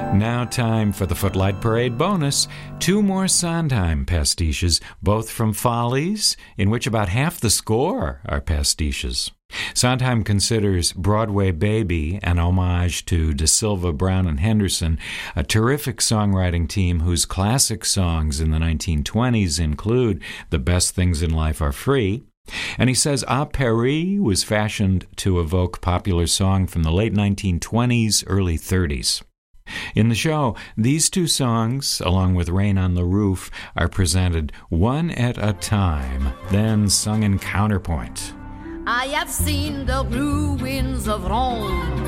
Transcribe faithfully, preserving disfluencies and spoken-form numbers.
Now time for the Footlight Parade bonus. Two more Sondheim pastiches, both from Follies, in which about half the score are pastiches. Sondheim considers Broadway Baby an homage to De Silva, Brown, and Henderson, a terrific songwriting team whose classic songs in the nineteen twenties include The Best Things in Life Are Free. And he says A Paris was fashioned to evoke popular song from the late nineteen twenties, early thirties. In the show, these two songs, along with Rain on the Roof, are presented one at a time, then sung in counterpoint. I have seen the ruins of Rome